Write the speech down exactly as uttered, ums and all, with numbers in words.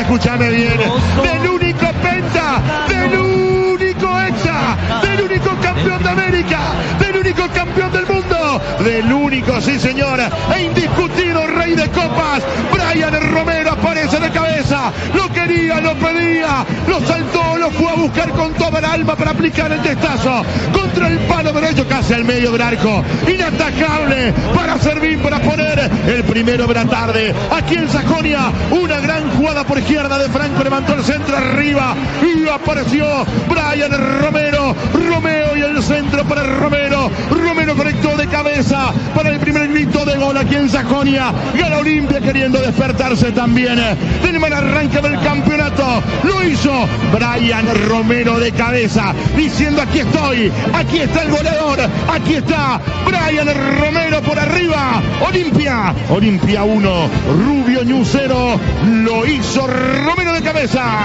escúchame bien, del único penta, del único hexa, del único campeón de América, del único campeón del mundo, del único, sí señor, e indiscutido rey de copas, Brian Romero aparece de cabeza, lo quería, lo pedía, lo saltó, lo fue a buscar con toda el alma para aplicar el testazo contra el palo derecho, casi al medio del arco, inatajable para servir, para poner el primero de la tarde, aquí en Sajonia, una gran jugada por izquierda de Franco, levantó el centro arriba y apareció Brian Romero, Romeo y el centro para Romero, Romero conectó de cabeza para el primer grito de gol aquí en Sajonia, gana Olimpia queriendo despertarse también del mal arranque del campeonato, lo hizo Brian Romero de cabeza, diciendo aquí estoy, aquí está el goleador, aquí está Brian Romero por arriba, Olimpia, Olimpia uno, Rubio Ñu cero, lo hizo Romero de cabeza.